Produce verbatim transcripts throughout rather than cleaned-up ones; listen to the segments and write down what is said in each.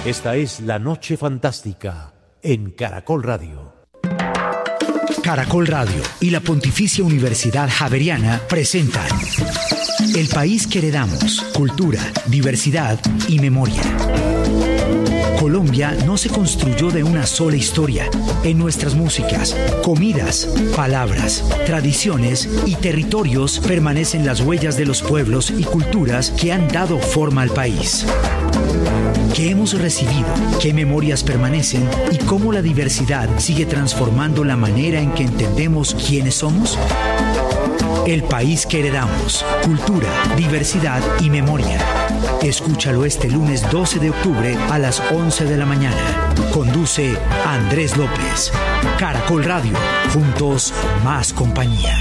Esta es La Noche Fantástica en Caracol Radio. Caracol Radio y la Pontificia Universidad Javeriana presentan El País que Heredamos, Cultura, Diversidad y Memoria. Colombia no se construyó de una sola historia. En nuestras músicas, comidas, palabras, tradiciones y territorios permanecen las huellas de los pueblos y culturas que han dado forma al país. ¿Qué hemos recibido? ¿Qué memorias permanecen? ¿Y cómo la diversidad sigue transformando la manera en que entendemos quiénes somos? El País que Heredamos, Cultura, Diversidad y Memoria. Escúchalo este lunes doce de octubre a las once de la mañana. Conduce Andrés López. Caracol Radio. Juntos, más compañía.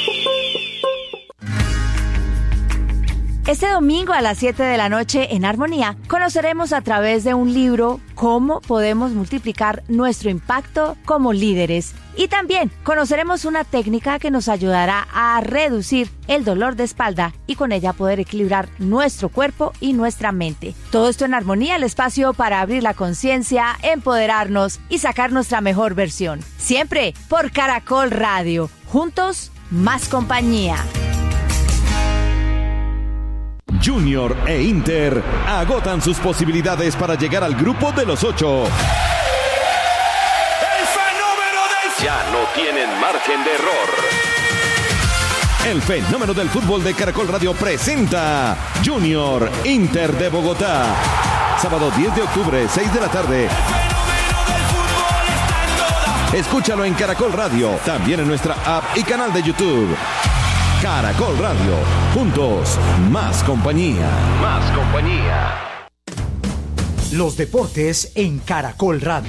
Este domingo a las siete de la noche en Armonía conoceremos a través de un libro cómo podemos multiplicar nuestro impacto como líderes. Y también conoceremos una técnica que nos ayudará a reducir el dolor de espalda y con ella poder equilibrar nuestro cuerpo y nuestra mente. Todo esto en Armonía, el espacio para abrir la conciencia, empoderarnos y sacar nuestra mejor versión. Siempre por Caracol Radio. Juntos, más compañía. Junior e Inter agotan sus posibilidades para llegar al grupo de los ocho. ¡El fenómeno del... Ya no tienen margen de error! El fenómeno del fútbol de Caracol Radio presenta Junior Inter de Bogotá. Sábado diez de octubre, seis de la tarde. El fenómeno del fútbol está en toda... Escúchalo en Caracol Radio, también en nuestra app y canal de YouTube. Caracol Radio, juntos, más compañía. Más compañía. Los deportes en Caracol Radio.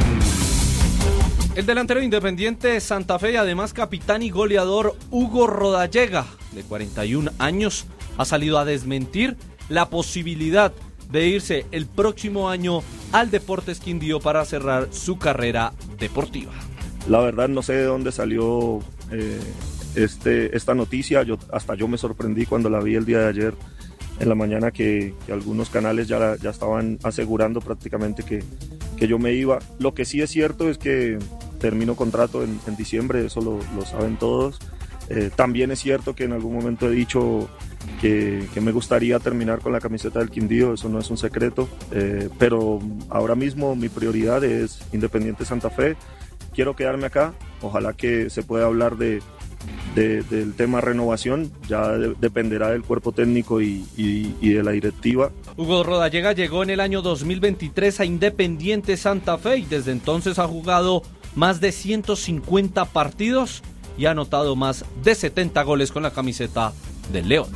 El delantero independiente Santa Fe y además capitán y goleador Hugo Rodallega, de cuarenta y un años, ha salido a desmentir la posibilidad de irse el próximo año al Deportes Quindío para cerrar su carrera deportiva. La verdad no sé de dónde salió eh, este, esta noticia, yo, hasta yo me sorprendí cuando la vi el día de ayer en la mañana que, que algunos canales ya, ya estaban asegurando prácticamente que, que yo me iba. Lo que sí es cierto es que termino contrato en, en diciembre, eso lo, lo saben todos. Eh, también es cierto que en algún momento he dicho que, que me gustaría terminar con la camiseta del Quindío, eso no es un secreto, eh, pero ahora mismo mi prioridad es Independiente Santa Fe. Quiero quedarme acá, ojalá que se pueda hablar de, de, del tema renovación, ya de, dependerá del cuerpo técnico y, y, y de la directiva. Hugo Rodallega llegó en el año dos mil veintitrés a Independiente Santa Fe y desde entonces ha jugado más de ciento cincuenta partidos y ha anotado más de setenta goles con la camiseta del León.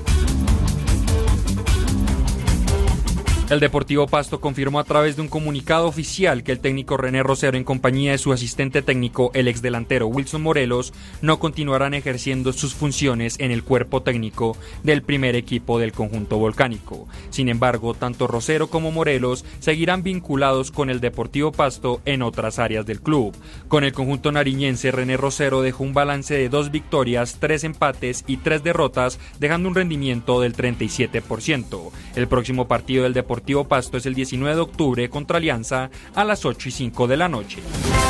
El Deportivo Pasto confirmó a través de un comunicado oficial que el técnico René Rosero, en compañía de su asistente técnico, el exdelantero Wilson Morelos, no continuarán ejerciendo sus funciones en el cuerpo técnico del primer equipo del conjunto volcánico. Sin embargo, tanto Rosero como Morelos seguirán vinculados con el Deportivo Pasto en otras áreas del club. Con el conjunto nariñense, René Rosero dejó un balance de dos victorias, tres empates y tres derrotas, dejando un rendimiento del treinta y siete por ciento. El próximo partido del Deportivo Pasto es el diecinueve de octubre contra Alianza a las ocho y cinco de la noche.